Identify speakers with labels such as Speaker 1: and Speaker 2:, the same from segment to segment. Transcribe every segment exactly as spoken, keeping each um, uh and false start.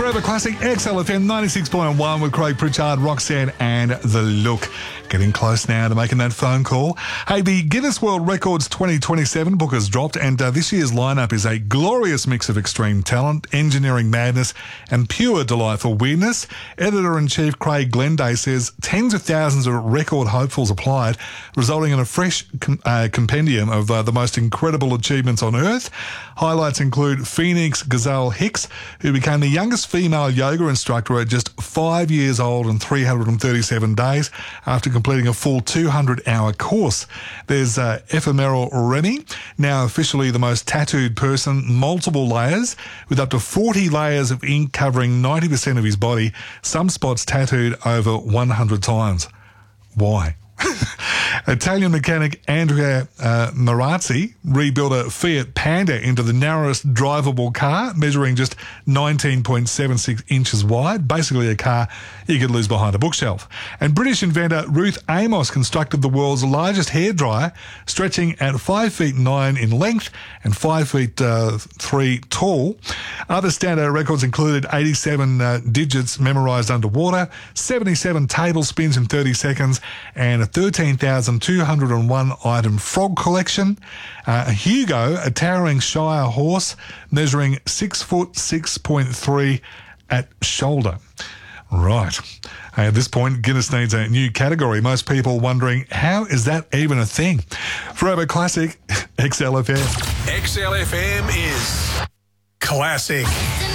Speaker 1: Forever Classic, X L F M ninety-six point one with Craig Pritchard, Roxanne and The Look. Getting close now to making that phone call. Hey, the Guinness World Records twenty twenty-seven book has dropped, and uh, this year's lineup is a glorious mix of extreme talent, engineering madness and pure delightful weirdness. Editor-in-Chief Craig Glenday says tens of thousands of record hopefuls applied, resulting in a fresh com- uh, compendium of uh, the most incredible achievements on Earth. Highlights include Phoenix Gazelle Hicks, who became the youngest female yoga instructor at just five years old and three hundred thirty-seven days after completing a full two hundred hour course. There's uh, Ephemeral Remy, now officially the most tattooed person, multiple layers, with up to forty layers of ink covering ninety percent of his body, some spots tattooed over one hundred times. Why? Italian mechanic Andrea uh, Marazzi rebuilt a Fiat Panda into the narrowest drivable car, measuring just nineteen point seven six inches wide, basically a car you could lose behind a bookshelf. And British inventor Ruth Amos constructed the world's largest hairdryer, stretching at five feet nine in length and five feet uh, three tall. Other standout records included eighty-seven uh, digits memorised underwater, seventy-seven tablespoons in thirty seconds, and a thirteen thousand two hundred one item frog collection. Uh, a Hugo, a towering Shire horse, measuring six foot six point three at shoulder. Right. At this point, Guinness needs a new category. Most people wondering, how is that even a thing? Forever Classic, X L F M.
Speaker 2: X L F M is classic.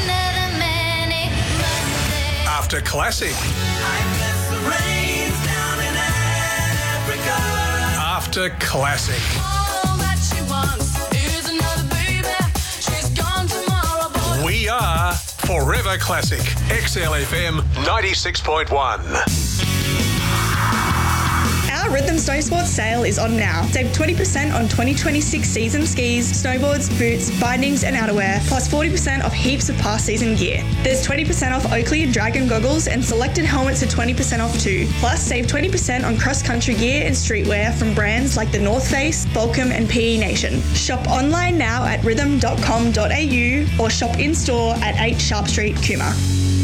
Speaker 2: After classic. After classic. We are Forever Classic. X L F M ninety-six point one.
Speaker 3: Our Rhythm Snow Sports sale is on now. Save twenty percent on twenty twenty-six season skis, snowboards, boots, bindings and outerwear, plus forty percent off heaps of past season gear. There's twenty percent off Oakley and Dragon goggles, and selected helmets are twenty percent off too. Plus, save twenty percent on cross-country gear and streetwear from brands like the North Face, Volcom and P E Nation. Shop online now at rhythm dot com dot a u or shop in-store at eight Sharp Street, Cooma.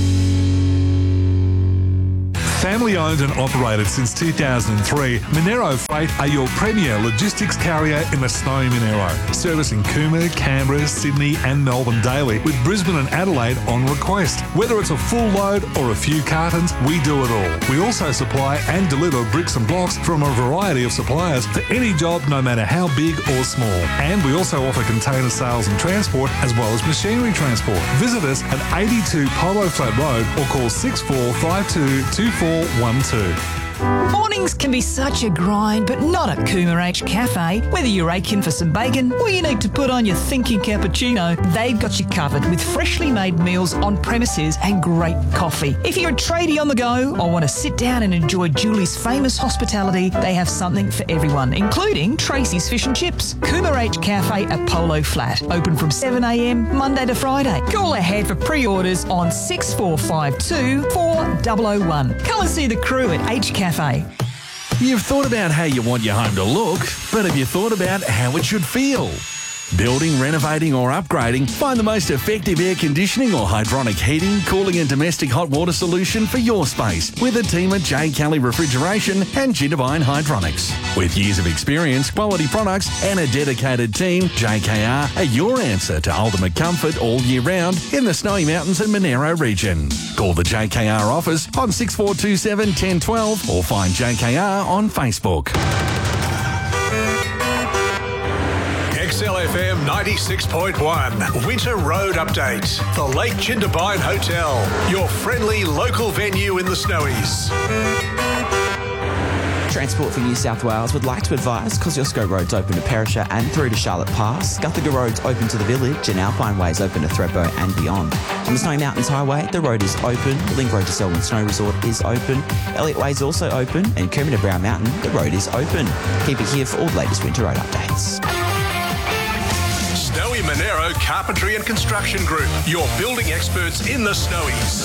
Speaker 1: Family owned and operated since two thousand three, Monero Freight are your premier logistics carrier in the snowy Monero, servicing Cooma, Canberra, Sydney and Melbourne daily, with Brisbane and Adelaide on request. Whether it's a full load or a few cartons, we do it all. We also supply and deliver bricks and blocks from a variety of suppliers for any job, no matter how big or small. And we also offer container sales and transport, as well as machinery transport. Visit us at eighty-two Polo Flat Road or call six four five two two four one two.
Speaker 4: Mornings can be such a grind, but not at Cooma H Cafe. Whether you're aching for some bacon or you need to put on your thinking cappuccino, they've got you covered with freshly made meals on premises and great coffee. If you're a tradie on the go or want to sit down and enjoy Julie's famous hospitality, they have something for everyone, including Tracy's Fish and Chips. Cooma H Cafe at Polo Flat, open from seven a m Monday to Friday. Call ahead for pre-orders on six four five two four zero zero one. Come and see the crew at H Cafe.
Speaker 5: You've thought about how you want your home to look, but have you thought about how it should feel? Building, renovating or upgrading, find the most effective air conditioning or hydronic heating, cooling and domestic hot water solution for your space with a team at J. Kelly Refrigeration and Jitterbine Hydronics. With years of experience, quality products and a dedicated team, J K R are your answer to ultimate comfort all year round in the Snowy Mountains and Monero region. Call the J K R office on six four two seven, one zero one two or find J K R on Facebook.
Speaker 2: X L F M ninety-six point one Winter Road Update. The Lake Jindabyne Hotel, your friendly local venue in the Snowies.
Speaker 6: Transport for New South Wales would like to advise Kosciuszko Road's open to Perisher and through to Charlotte Pass, Guthaga Road's open to the village and Alpine Way's open to Thredbo and beyond. On the Snowy Mountains Highway, the road is open, the Link Road to Selwyn Snow Resort is open, Elliott Way is also open, and Coombe to Brown Mountain, the road is open. Keep it here for all the latest winter road updates.
Speaker 2: Snowy Monero Carpentry and Construction Group, your building experts in the Snowies.